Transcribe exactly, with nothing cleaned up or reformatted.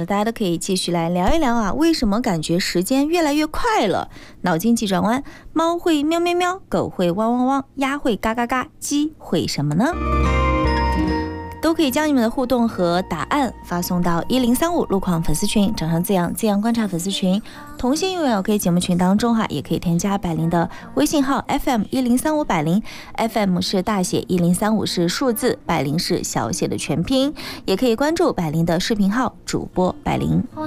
大家都可以继续来聊一聊啊，为什么感觉时间越来越快了？脑筋急转弯，猫会喵喵喵，狗会汪汪汪，鸭会嘎嘎嘎，鸡会什么呢？都可以将你们的互动和答案发送到一零三五路况粉丝群，掌上自阳自阳观察粉丝群，同心永远可以节目群当中哈，也可以添加百灵的微信号 F M 一零三五百灵 ，F M 是大写，一零三五是数字，百灵是小写的全拼，也可以关注百灵的视频号主播百灵。